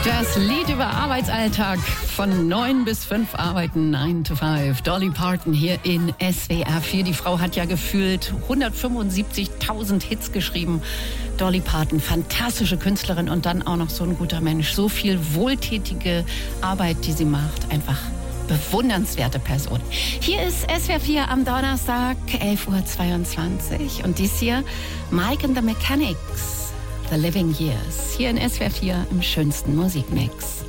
Das Lied über Arbeitsalltag von 9 bis 5 arbeiten, 9 to 5. Dolly Parton hier in SWR 4. Die Frau hat ja gefühlt 175.000 Hits geschrieben. Dolly Parton, fantastische Künstlerin und dann auch noch so ein guter Mensch. So viel wohltätige Arbeit, die sie macht. Einfach bewundernswerte Person. Hier ist SWR 4 am Donnerstag, 11.22 Uhr. Und dies hier, Mike and the Mechanics, The Living Years. Hier in SWR 4 im schönsten Musikmix.